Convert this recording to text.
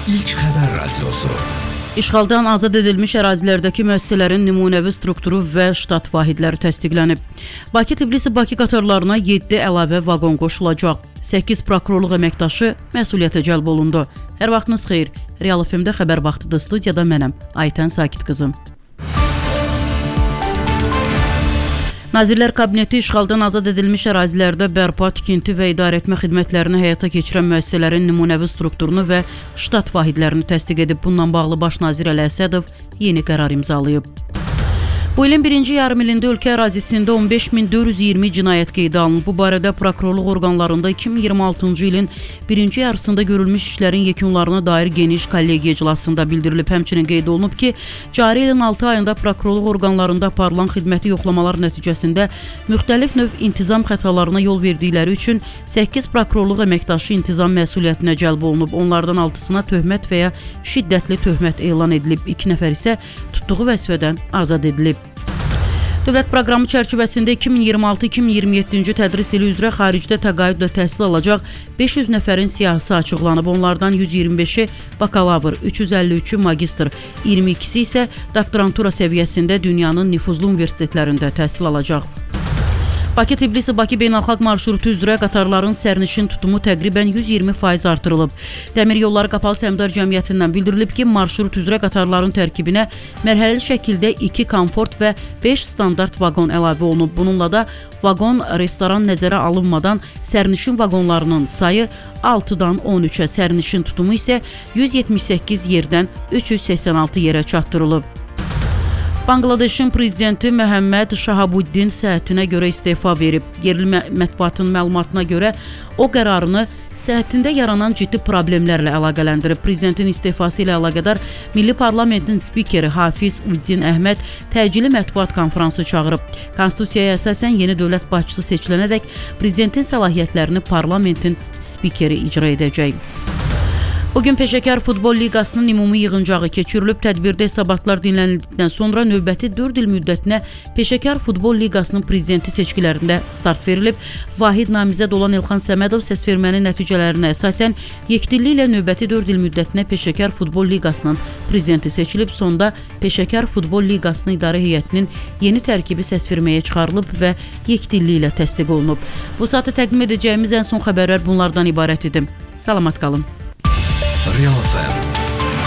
İlk Xəbər Radiosu. İşğaldan azad edilmiş ərazilərdəki müəssisələrin nümunəvi strukturu və ştat vahidləri təsdiqlənib. Bakı-Tbilisi-Bakı qatarlarına 7 əlavə vaqon qoşulacaq. 8 prokurorluq əməkdaşı məsuliyyətə cəlb olundu. Hər vaxtınız xeyir. Real FM-də xəbər vaxtıdır. Studiyada mənəm, Aytən Sakit qızım. Nazirlər Kabineti işğaldan azad edilmiş ərazilərdə bərpa, tikinti və idarəetmə xidmətlərini həyata keçirən müəssisələrin nümunəvi strukturunu və ştat vahidlərini təsdiq edib. Bununla bağlı Baş nazir Əli Əsədov yeni qərar imzalayıb. Bu ilin birinci yarım ilində ölkə ərazisində 15.420 cinayət qeydə alınıb. Bu barədə prokurorluq orqanlarında 2026-cı ilin birinci yarısında görülmüş işlərin yekunlarına dair geniş kollegiya iclasında bildirilib. Həmçinin qeyd olunub ki, cari ilin 6 ayında prokurorluq orqanlarında aparılan xidməti yoxlamalar nəticəsində müxtəlif növ intizam xətalarına yol verdikləri üçün 8 prokurorluq əməkdaşı intizam məsuliyyətinə cəlb olunub. Onlardan 6-sına töhmət və ya şiddətli töhmət elan edilib. 2 nəfər isə tutduğu vəzifədən azad edilib. Dövlət proqramı çərçivəsində 2026-2027-ci tədris ili üzrə xaricdə təqaüdlə təhsil alacaq 500 nəfərin siyahısı açıqlanıb. Onlardan 125-i bakalavr, 353-ü magistr, 22-si isə doktorantura səviyyəsində dünyanın nüfuzlu universitetlərində təhsil alacaq. Bakı-Tbilisi-Bakı beynəlxalq marşrutu üzrə qatarların sərnişin tutumu təqribən 120% artırılıb. Dəmir Yolları Qapalı Səhmdar Cəmiyyətindən bildirilib ki, marşrut üzrə qatarların tərkibinə mərhələli şəkildə 2 komfort və 5 standart vaqon əlavə olunub. Bununla da vaqon, restoran nəzərə alınmadan sərnişin vaqonlarının sayı 6-dan 13-ə, sərnişin tutumu isə 178 yerdən 386 yerə çatdırılıb. Bangladeşin prezidenti Məhəmməd Şahabuddin səhhətinə görə istefa verib. Yerli mətbuatın məlumatına görə o qərarını səhhətində yaranan ciddi problemlərlə əlaqələndirib. Prezidentin istefası ilə əlaqədar Milli Parlamentin spikeri Hafiz Uddin Əhməd təcili mətbuat konfransı çağırıb. Konstitusiyaya əsasən yeni dövlət başçısı seçilənədək prezidentin səlahiyyətlərini parlamentin spikeri icra edəcək. Bugün Peşəkar Futbol Liqasının ümumi yığıncağı keçirilib. Tədbirdə hesabatlar dinlənildikdən sonra növbəti 4 il müddətinə Peşəkar Futbol Liqasının prezidenti seçkilərində start verilib. Vahid namizəd olan Elxan Səmədov səsvermənin nəticələrinə əsasən yekdilli ilə növbəti 4 il müddətinə Peşəkar Futbol Liqasının prezidenti seçilib. Sonda Peşəkar Futbol Liqasının idarə heyətinin yeni tərkibi səsverməyə çıxarılıb və yekdilli ilə təsdiq olunub. Bu saatı təqdim edəcəyimiz ən son xəbərlər bunlardan ibarət idi. Salamat qalın. Real FM.